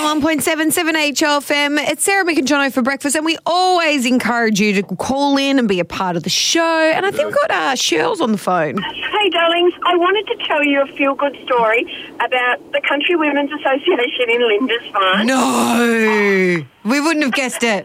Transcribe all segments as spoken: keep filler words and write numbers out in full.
one point seven seven H F M. It's Sarah, Mick and Jono for breakfast, and we always encourage you to call in and be a part of the show. And I think we've got uh, Shirls on the phone. Hey, darlings. I wanted to tell you a feel-good story about the Country Women's Association in Lindisfarne. No, we wouldn't have guessed it.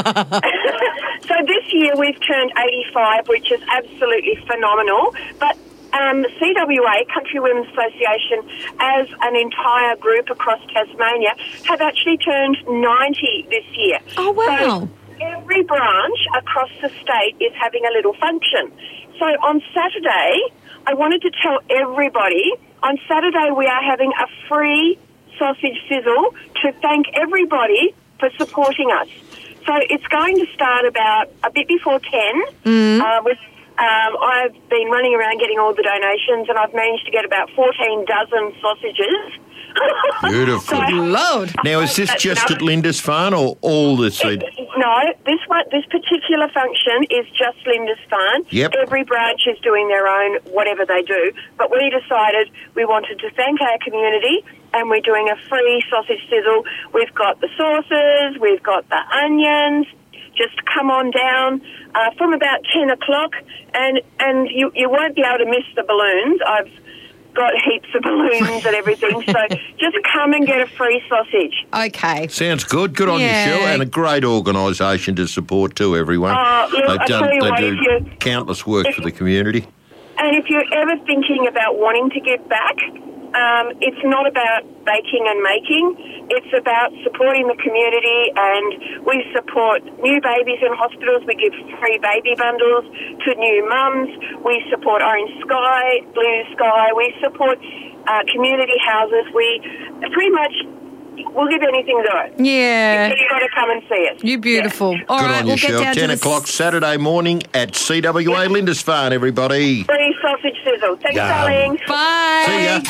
So this year we've turned eighty-five, which is absolutely phenomenal. But Um, C W A, Country Women's Association, as an entire group across Tasmania, have actually turned ninety this year. Oh, wow. So every branch across the state is having a little function. So on Saturday, I wanted to tell everybody, on Saturday we are having a free sausage sizzle to thank everybody for supporting us. So it's going to start about a bit before ten Mm. uh, with Um, I've been running around getting all the donations, and I've managed to get about fourteen dozen sausages. Beautiful. So, Lord. Now, is this That's just enough. at Lindisfarne or all the seed? No, this one, this particular function is just Lindisfarne. Yep. Every branch is doing their own, whatever they do. But we decided we wanted to thank our community, and we're doing a free sausage sizzle. We've got the sauces, we've got the onions. Just come on down uh, from about ten o'clock, and, and you, you won't be able to miss the balloons. I've got heaps of balloons and everything, so just come and get a free sausage. Okay. Sounds good. Good on Yeah. you, Shell, and a great organisation to support too, everyone. Uh, look, They've I done, tell you they what, do if you- countless work if- for the community. And if you're ever thinking about wanting to give back, um, it's not about baking and making. It's about supporting the community, and we support new babies in hospitals. We give free baby bundles to new mums. We support Orange Sky, Blue Sky. We support uh, community houses. We pretty much, we'll give anything to it. Yeah. You've got to come and see us. You're beautiful. All Good right, on we'll you, get Shell. down ten to the o'clock Saturday morning at C W A Lindisfarne, everybody. Free sausage sizzle. Thanks, Yum. darling. Bye. See ya.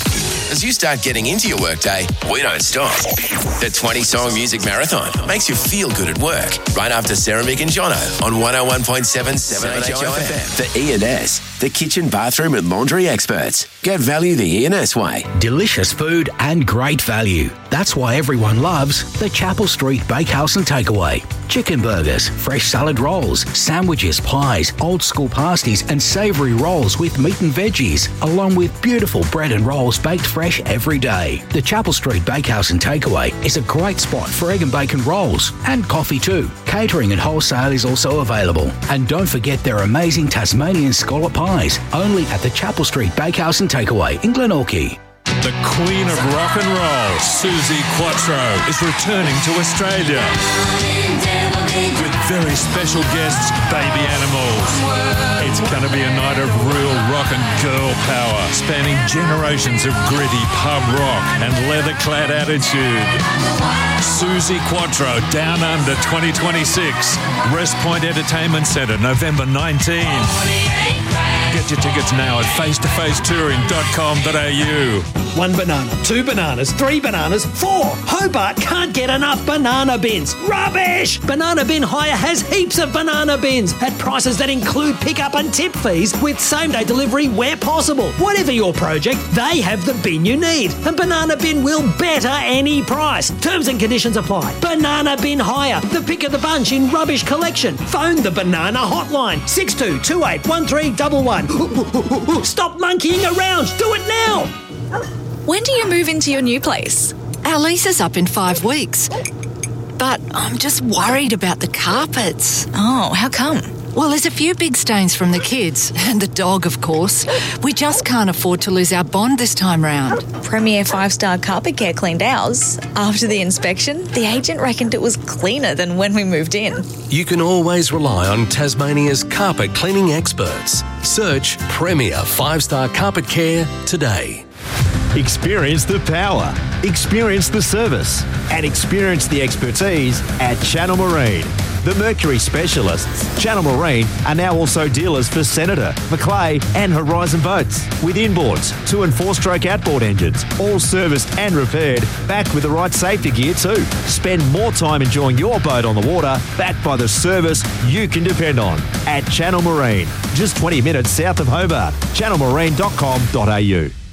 As you start getting into your workday, we don't stop. The twenty-song music marathon makes you feel good at work. Right after Sarah, Mick and Jono on one oh one point seven seven H O F M. The E and S, the kitchen, bathroom and laundry experts. Get value the E and S way. Delicious food and great value. That's why everyone loves the Chapel Street Bakehouse and Takeaway. Chicken burgers, fresh salad rolls, sandwiches, pies, old school pasties and savoury rolls with meat and veggies, along with beautiful bread and rolls baked fresh every day. The Chapel Street Bakehouse and Takeaway is a great spot for egg and bacon rolls and coffee too. Catering and wholesale is also available. And don't forget their amazing Tasmanian scallop pies, only at the Chapel Street Bakehouse and Takeaway in Glenorchy. The Queen of Rock and Roll, Susie Quattro, is returning to Australia with very special guests, Baby Animals. It's going to be a night of real rock and girl power, spanning generations of gritty pub rock and leather-clad attitude. Susie Quattro, Down Under twenty twenty-six, Rest Point Entertainment Centre, November nineteenth. Get your tickets now at face to face touring dot com dot a u. One banana, two bananas, three bananas, four. Hobart can't get enough banana bins. Rubbish! Banana Bin Hire has heaps of banana bins at prices that include pickup and tip fees with same-day delivery where possible. Whatever your project, they have the bin you need. And Banana Bin will better any price. Terms and conditions apply. Banana Bin Hire, the pick of the bunch in rubbish collection. Phone the Banana Hotline, six two two eight one three one one. Stop monkeying around. Do it now. When do you move into your new place? Our lease is up in five weeks. But I'm just worried about the carpets. Oh, how come? Well, there's a few big stains from the kids, and the dog, of course. We just can't afford to lose our bond this time round. Premier five-star Carpet Care cleaned ours. After the inspection, the agent reckoned it was cleaner than when we moved in. You can always rely on Tasmania's carpet cleaning experts. Search Premier five-star Carpet Care today. Experience the power, experience the service, and experience the expertise at Channel Marine. The Mercury specialists, Channel Marine, are now also dealers for Senator, Macleay and Horizon boats. With inboards, two and four stroke outboard engines, all serviced and repaired, backed with the right safety gear too. Spend more time enjoying your boat on the water, backed by the service you can depend on. At Channel Marine, just twenty minutes south of Hobart. channel marine dot com dot a u.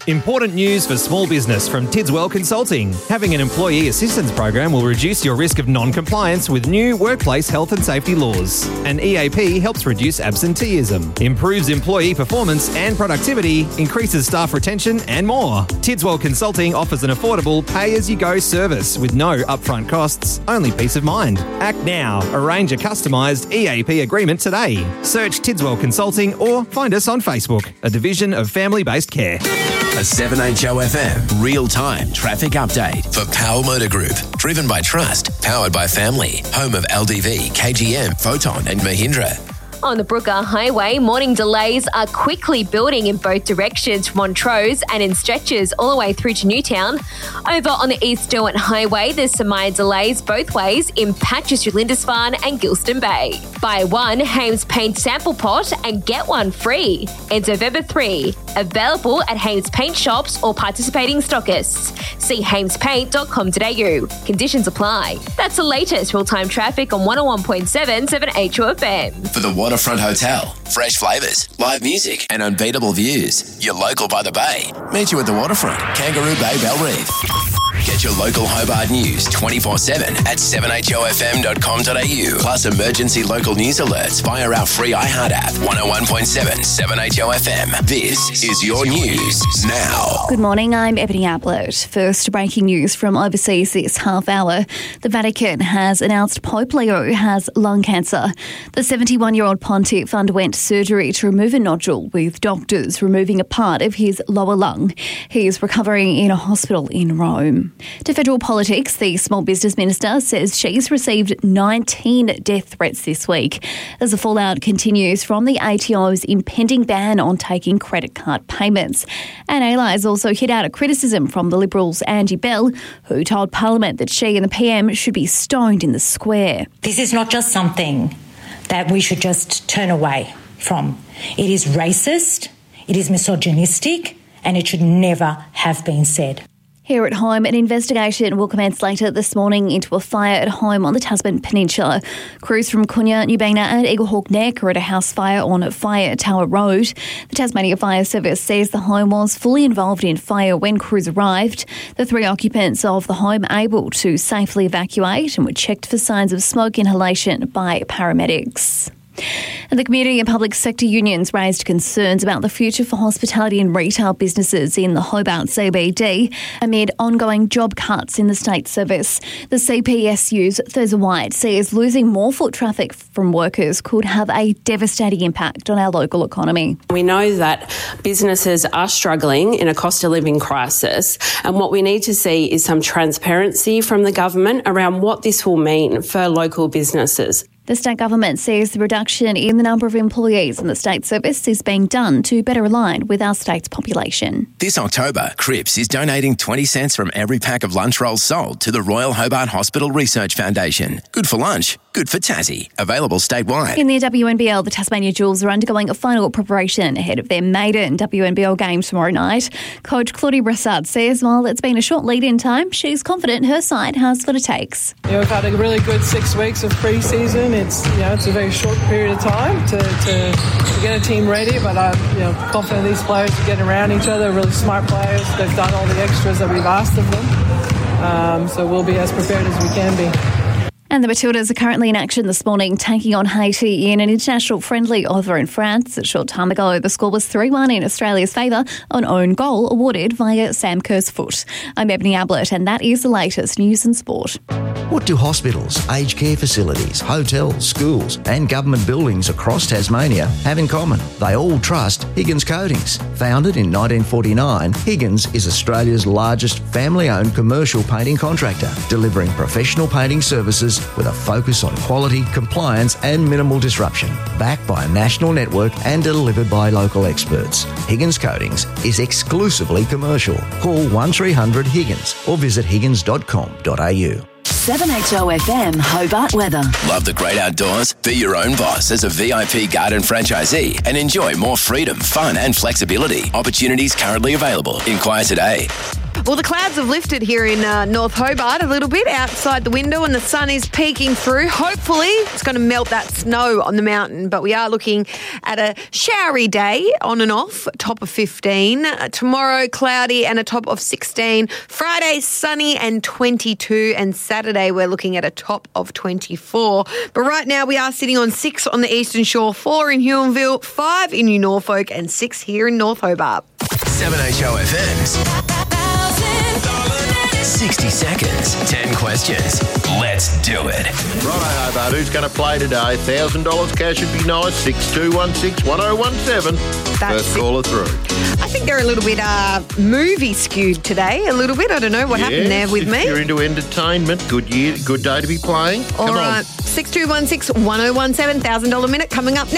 Important news for small business from Tidswell Consulting. Having an employee assistance program will reduce your risk of non-compliance with new workplace health and safety laws. An E A P helps reduce absenteeism, improves employee performance and productivity, increases staff retention and more. Tidswell Consulting offers an affordable pay-as-you-go service with no upfront costs, only peace of mind. Act now. Arrange a customised E A P agreement today. Search Tidswell Consulting or find us on Facebook, a division of family-based care. A seven H O F M real-time traffic update for Power Motor Group. Driven by trust, powered by family. Home of L D V, K G M, Photon and Mahindra. On the Brooker Highway, morning delays are quickly building in both directions from Montrose and in stretches all the way through to Newtown. Over on the East Derwent Highway, there's some minor delays both ways in patches through Lindisfarne and Gilston Bay. Buy one Hames Paint sample pot and get one free. It's November third. Available at Hames Paint shops or participating stockists. See hames paint dot com dot a u. Conditions apply. That's the latest real-time traffic on one oh one point seven seven H O F M. For the Waterfront Hotel. Fresh flavours, live music and unbeatable views. You're local by the bay. Meet you at the Waterfront, Kangaroo Bay, Bell Reef. Get your local Hobart news twenty-four seven at seven H O F M dot com dot a u. Plus emergency local news alerts via our free iHeart app. one oh one point seven, seven H O F M. This is your news now. Good morning, I'm Ebony Ablett. First breaking news from overseas this half hour. The Vatican has announced Pope Leo has lung cancer. The seventy-one-year-old pontiff underwent surgery to remove a nodule, with doctors removing a part of his lower lung. He is recovering in a hospital in Rome. To federal politics, the Small Business Minister says she's received nineteen death threats this week as the fallout continues from the A T O's impending ban on taking credit card payments. And Ayla has also hit out a criticism from the Liberals' Angie Bell, who told Parliament that she and the P M should be stoned in the square. This is not just something that we should just turn away from. It is racist, it is misogynistic, and it should never have been said. Here at home, an investigation will commence later this morning into a fire at home on the Tasman Peninsula. Crews from Coonya, Newbena and Eaglehawk Neck are at a house fire on Fire Tower Road. The Tasmania Fire Service says the home was fully involved in fire when crews arrived. The three occupants of the home able to safely evacuate and were checked for signs of smoke inhalation by paramedics. And the community and public sector unions raised concerns about the future for hospitality and retail businesses in the Hobart C B D amid ongoing job cuts in the state service. The C P S U's Thursday White says losing more foot traffic from workers could have a devastating impact on our local economy. We know that businesses are struggling in a cost of living crisis, and what we need to see is some transparency from the government around what this will mean for local businesses. The state government says the reduction in the number of employees in the state service is being done to better align with our state's population. This October, Cripps is donating twenty cents from every pack of lunch rolls sold to the Royal Hobart Hospital Research Foundation. Good for lunch, good for Tassie. Available statewide. In the W N B L, the Tasmania Jewels are undergoing a final preparation ahead of their maiden W N B L game tomorrow night. Coach Claudie Bressard says while it's been a short lead-in time, she's confident her side has what it takes. Yeah, we've had a really good six weeks of pre-season. It's you know it's a very short period of time to, to, to get a team ready, but I'm you know confident these players are getting around each other. Really smart players. They've done all the extras that we've asked of them, um, so we'll be as prepared as we can be. And the Matildas are currently in action this morning, taking on Haiti in an international friendly over in France. A short time ago, the score was three one in Australia's favour, an own goal awarded via Sam Kerr's foot. I'm Ebony Ablett, and that is the latest news and sport. What do hospitals, aged care facilities, hotels, schools and government buildings across Tasmania have in common? They all trust Higgins Coatings. Founded in nineteen forty-nine, Higgins is Australia's largest family-owned commercial painting contractor, delivering professional painting services with a focus on quality, compliance and minimal disruption. Backed by a national network and delivered by local experts. Higgins Coatings is exclusively commercial. Call one three hundred Higgins or visit higgins dot com dot a u. seven H O F M Hobart weather. Love the great outdoors? Be your own boss as a V I P garden franchisee and enjoy more freedom, fun and flexibility. Opportunities currently available. Inquire today. Well, the clouds have lifted here in uh, North Hobart a little bit outside the window and the sun is peeking through. Hopefully, it's going to melt that snow on the mountain, but we are looking at a showery day on and off, top of fifteen. Uh, tomorrow, cloudy and a top of sixteen. Friday, sunny and twenty-two. And Saturday, we're looking at a top of twenty-four. But right now, we are sitting on six on the Eastern Shore, four in Huonville, five in New Norfolk, and six here in North Hobart. seven H O F M's sixty seconds, ten questions. Let's do it. Righto, Hobart, who's going to play today? one thousand dollars cash would be nice. six two one six, one oh one seven. First caller through. I think they're a little bit uh, movie skewed today, a little bit. I don't know what Yes, happened there with if me. you're into entertainment, good year, good day to be playing. All Come right, on. six two one six, one oh one seven, one thousand dollars minute coming up next.